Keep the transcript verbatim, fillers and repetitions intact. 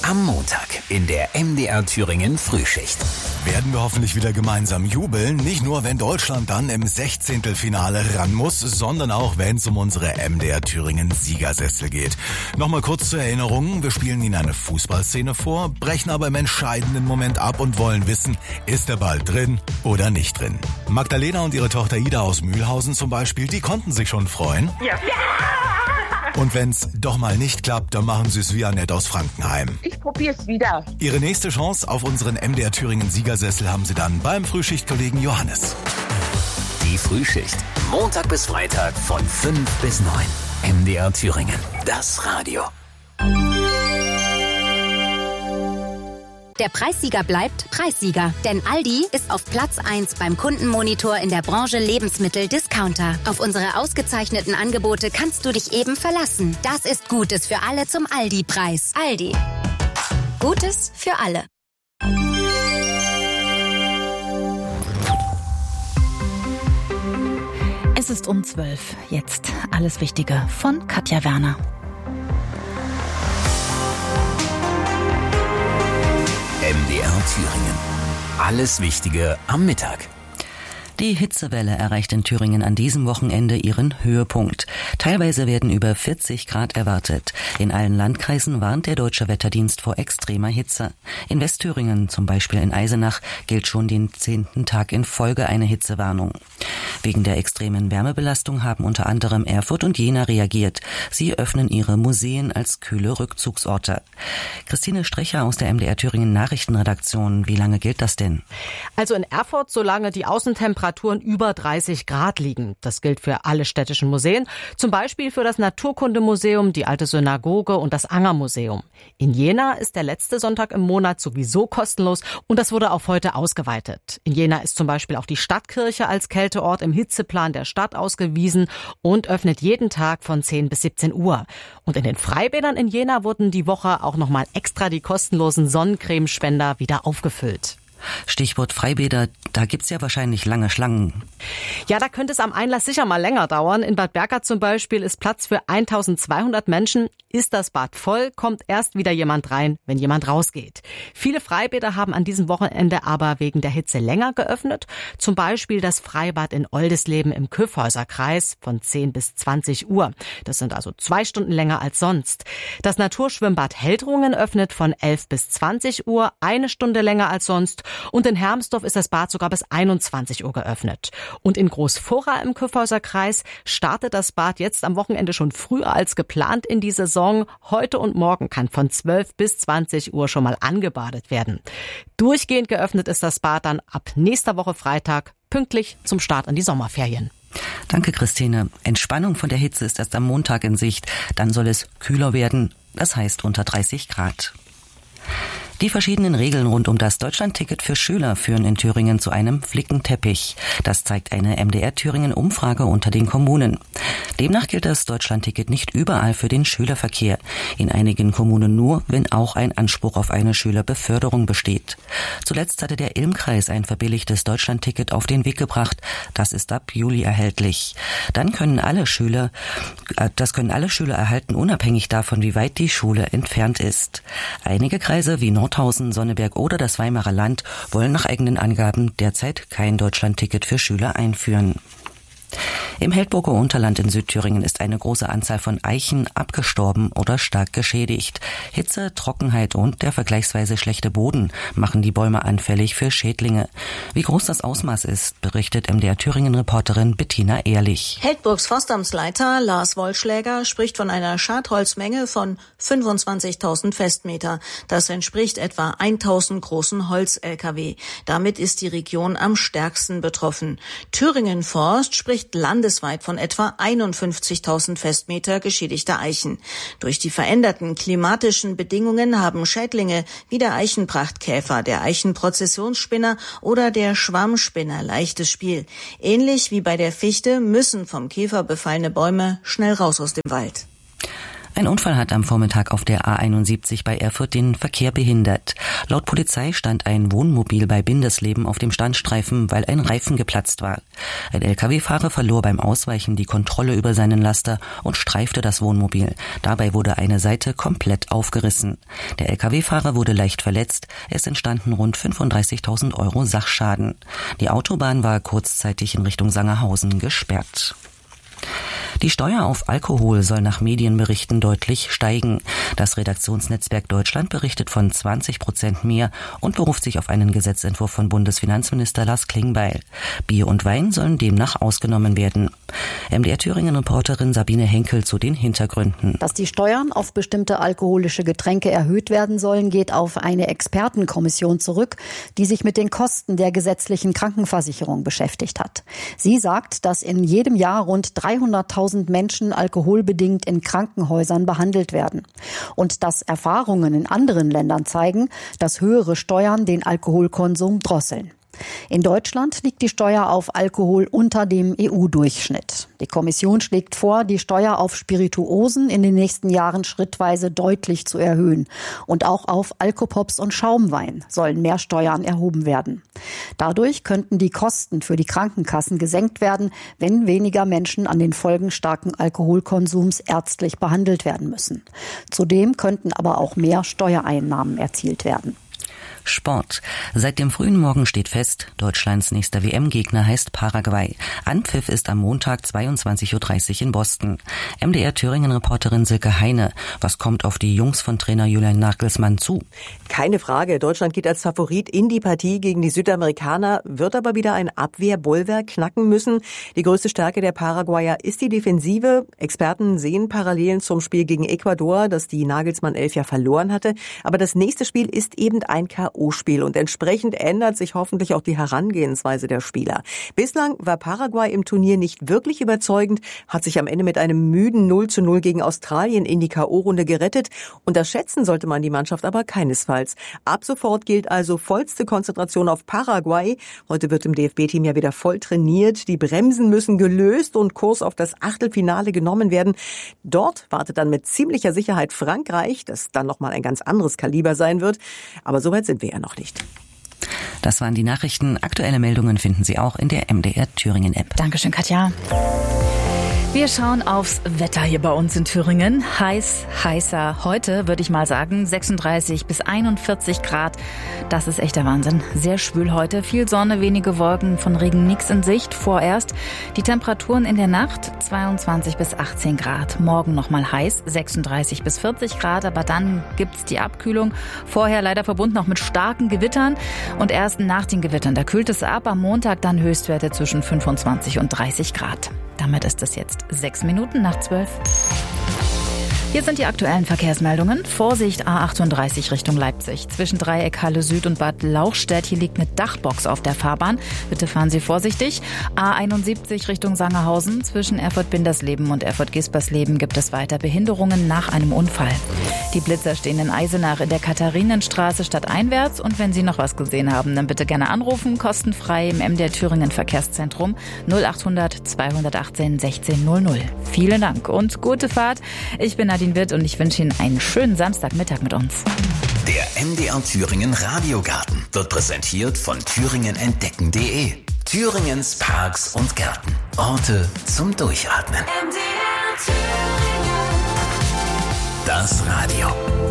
Am Montag in der M D R Thüringen Frühschicht. Werden wir hoffentlich wieder gemeinsam jubeln. Nicht nur, wenn Deutschland dann im Sechzehntelfinale ran muss, sondern auch, wenn es um unsere M D R Thüringen Siegersessel geht. Nochmal kurz zur Erinnerung. Wir spielen Ihnen eine Fußballszene vor, brechen aber im entscheidenden Moment ab und wollen wissen, ist der Ball drin oder nicht drin. Magdalena und ihre Tochter Ida aus Mühlhausen zum Beispiel, die konnten sich schon freuen. Ja. Und wenn's doch mal nicht klappt, dann machen Sie es wie Annette aus Frankenheim. Ich probier's wieder. Ihre nächste Chance auf unseren M D R Thüringen Siegersessel haben Sie dann beim Frühschichtkollegen Johannes. Die Frühschicht. Montag bis Freitag von fünf bis neun. M D R Thüringen. Das Radio. Der Preissieger bleibt Preissieger, denn Aldi ist auf Platz eins beim Kundenmonitor in der Branche Lebensmittel-Discounter. Auf unsere ausgezeichneten Angebote kannst du dich eben verlassen. Das ist Gutes für alle zum Aldi-Preis. Aldi. Gutes für alle. Es ist um zwölf. Jetzt alles Wichtige von Katja Werner. M D R Thüringen. Alles Wichtige am Mittag. Die Hitzewelle erreicht in Thüringen an diesem Wochenende ihren Höhepunkt. Teilweise werden über vierzig Grad erwartet. In allen Landkreisen warnt der Deutsche Wetterdienst vor extremer Hitze. In Westthüringen, zum Beispiel in Eisenach, gilt schon den zehnten Tag in Folge eine Hitzewarnung. Wegen der extremen Wärmebelastung haben unter anderem Erfurt und Jena reagiert. Sie öffnen ihre Museen als kühle Rückzugsorte. Christine Strecher aus der M D R Thüringen Nachrichtenredaktion. Wie lange gilt das denn? Also in Erfurt, solange die Außentemperaturen über dreißig Grad liegen. Das gilt für alle städtischen Museen, zum Beispiel für das Naturkundemuseum, die Alte Synagoge und das Angermuseum. In Jena ist der letzte Sonntag im Monat sowieso kostenlos und das wurde auf heute ausgeweitet. In Jena ist zum Beispiel auch die Stadtkirche als Kälteort im Hitzeplan der Stadt ausgewiesen und öffnet jeden Tag von zehn bis siebzehn Uhr. Und in den Freibädern in Jena wurden die Woche auch nochmal extra die kostenlosen Sonnencremespender wieder aufgefüllt. Stichwort Freibäder, da gibt's ja wahrscheinlich lange Schlangen. Ja, da könnte es am Einlass sicher mal länger dauern. In Bad Berka zum Beispiel ist Platz für eintausendzweihundert Menschen. Ist das Bad voll, kommt erst wieder jemand rein, wenn jemand rausgeht. Viele Freibäder haben an diesem Wochenende aber wegen der Hitze länger geöffnet. Zum Beispiel das Freibad in Oldisleben im Kyffhäuserkreis von zehn bis zwanzig Uhr. Das sind also zwei Stunden länger als sonst. Das Naturschwimmbad Heldrungen öffnet von elf bis zwanzig Uhr, eine Stunde länger als sonst. Und in Hermsdorf ist das Bad sogar bis einundzwanzig Uhr geöffnet. Und in Großfurra im Kyffhäuserkreis startet das Bad jetzt am Wochenende schon früher als geplant in die Saison. Heute und morgen kann von zwölf bis zwanzig Uhr schon mal angebadet werden. Durchgehend geöffnet ist das Bad dann ab nächster Woche Freitag, pünktlich zum Start in die Sommerferien. Danke, Christine. Entspannung von der Hitze ist erst am Montag in Sicht. Dann soll es kühler werden, das heißt unter dreißig Grad. Die verschiedenen Regeln rund um das Deutschlandticket für Schüler führen in Thüringen zu einem Flickenteppich. Das zeigt eine M D R Thüringen Umfrage unter den Kommunen. Demnach gilt das Deutschlandticket nicht überall für den Schülerverkehr. In einigen Kommunen nur, wenn auch ein Anspruch auf eine Schülerbeförderung besteht. Zuletzt hatte der Ilm-Kreis ein verbilligtes Deutschlandticket auf den Weg gebracht. Das ist ab Juli erhältlich. Dann können alle Schüler, das können alle Schüler erhalten, unabhängig davon, wie weit die Schule entfernt ist. Einige Kreise wie Nordhausen, Sonneberg oder das Weimarer Land wollen nach eigenen Angaben derzeit kein Deutschlandticket für Schüler einführen. Im Heldburger Unterland in Südthüringen ist eine große Anzahl von Eichen abgestorben oder stark geschädigt. Hitze, Trockenheit und der vergleichsweise schlechte Boden machen die Bäume anfällig für Schädlinge. Wie groß das Ausmaß ist, berichtet M D R Thüringen-Reporterin Bettina Ehrlich. Heldburgs Forstamtsleiter Lars Wollschläger spricht von einer Schadholzmenge von fünfundzwanzigtausend Festmeter. Das entspricht etwa tausend großen Holz-L K W. Damit ist die Region am stärksten betroffen. Thüringen Forst spricht landesweit von etwa einundfünfzigtausend Festmeter geschädigter Eichen. Durch die veränderten klimatischen Bedingungen haben Schädlinge wie der Eichenprachtkäfer, der Eichenprozessionsspinner oder der Schwammspinner leichtes Spiel. Ähnlich wie bei der Fichte müssen vom Käfer befallene Bäume schnell raus aus dem Wald. Ein Unfall hat am Vormittag auf der A einundsiebzig bei Erfurt den Verkehr behindert. Laut Polizei stand ein Wohnmobil bei Bindesleben auf dem Standstreifen, weil ein Reifen geplatzt war. Ein L K W-Fahrer verlor beim Ausweichen die Kontrolle über seinen Laster und streifte das Wohnmobil. Dabei wurde eine Seite komplett aufgerissen. Der L K W-Fahrer wurde leicht verletzt. Es entstanden rund fünfunddreißigtausend Euro Sachschaden. Die Autobahn war kurzzeitig in Richtung Sangerhausen gesperrt. Die Steuer auf Alkohol soll nach Medienberichten deutlich steigen. Das Redaktionsnetzwerk Deutschland berichtet von zwanzig Prozent mehr und beruft sich auf einen Gesetzentwurf von Bundesfinanzminister Lars Klingbeil. Bier und Wein sollen demnach ausgenommen werden. M D R Thüringen-Reporterin Sabine Henkel zu den Hintergründen. Dass die Steuern auf bestimmte alkoholische Getränke erhöht werden sollen, geht auf eine Expertenkommission zurück, die sich mit den Kosten der gesetzlichen Krankenversicherung beschäftigt hat. Sie sagt, dass in jedem Jahr rund dreihunderttausend Menschen alkoholbedingt in Krankenhäusern behandelt werden. Und dass Erfahrungen in anderen Ländern zeigen, dass höhere Steuern den Alkoholkonsum drosseln. In Deutschland liegt die Steuer auf Alkohol unter dem E U-Durchschnitt. Die Kommission schlägt vor, die Steuer auf Spirituosen in den nächsten Jahren schrittweise deutlich zu erhöhen. Und auch auf Alkopops und Schaumwein sollen mehr Steuern erhoben werden. Dadurch könnten die Kosten für die Krankenkassen gesenkt werden, wenn weniger Menschen an den Folgen starken Alkoholkonsums ärztlich behandelt werden müssen. Zudem könnten aber auch mehr Steuereinnahmen erzielt werden. Sport. Seit dem frühen Morgen steht fest, Deutschlands nächster W M-Gegner heißt Paraguay. Anpfiff ist am Montag zweiundzwanzig Uhr dreißig in Boston. M D R Thüringen-Reporterin Silke Heine. Was kommt auf die Jungs von Trainer Julian Nagelsmann zu? Keine Frage. Deutschland geht als Favorit in die Partie gegen die Südamerikaner, wird aber wieder ein Abwehrbollwerk knacken müssen. Die größte Stärke der Paraguayer ist die Defensive. Experten sehen Parallelen zum Spiel gegen Ecuador, das die Nagelsmann-Elf ja verloren hatte. Aber das nächste Spiel ist eben ein K O-Spiel und entsprechend ändert sich hoffentlich auch die Herangehensweise der Spieler. Bislang war Paraguay im Turnier nicht wirklich überzeugend, hat sich am Ende mit einem müden null zu null gegen Australien in die K O-Runde gerettet. Unterschätzen sollte man die Mannschaft aber keinesfalls. Ab sofort gilt also vollste Konzentration auf Paraguay. Heute wird im D F B-Team ja wieder voll trainiert. Die Bremsen müssen gelöst und Kurs auf das Achtelfinale genommen werden. Dort wartet dann mit ziemlicher Sicherheit Frankreich, das dann nochmal ein ganz anderes Kaliber sein wird. Aber soweit sind wir ja noch nicht. Das waren die Nachrichten. Aktuelle Meldungen finden Sie auch in der M D R Thüringen-App. Dankeschön, Katja. Wir schauen aufs Wetter hier bei uns in Thüringen. Heiß, heißer. Heute würde ich mal sagen sechsunddreißig bis einundvierzig Grad. Das ist echt der Wahnsinn. Sehr schwül heute. Viel Sonne, wenige Wolken, von Regen nichts in Sicht. Vorerst die Temperaturen in der Nacht zweiundzwanzig bis achtzehn Grad. Morgen nochmal heiß, sechsunddreißig bis vierzig Grad. Aber dann gibt's die Abkühlung. Vorher leider verbunden auch mit starken Gewittern. Und erst nach den Gewittern, da kühlt es ab. Am Montag dann Höchstwerte zwischen fünfundzwanzig und dreißig Grad. Damit ist es jetzt sechs Minuten nach zwölf. Hier sind die aktuellen Verkehrsmeldungen. Vorsicht A achtunddreißig Richtung Leipzig. Zwischen Dreieck Halle Süd und Bad Lauchstädt. Hier liegt eine Dachbox auf der Fahrbahn. Bitte fahren Sie vorsichtig. A einundsiebzig Richtung Sangerhausen. Zwischen Erfurt-Bindersleben und Erfurt-Gespersleben gibt es weiter Behinderungen nach einem Unfall. Die Blitzer stehen in Eisenach in der Katharinenstraße stadteinwärts. Und wenn Sie noch was gesehen haben, dann bitte gerne anrufen. Kostenfrei im M D R Thüringen Verkehrszentrum null achthundert zweihundertachtzehn sechzehn null null. Vielen Dank und gute Fahrt. Ich bin Nadine Witt und ich wünsche Ihnen einen schönen Samstagmittag mit uns. Der M D R Thüringen Radiogarten wird präsentiert von thüringen entdecken punkt de. Thüringens Parks und Gärten. Orte zum Durchatmen. M D R Thüringen. Das Radio.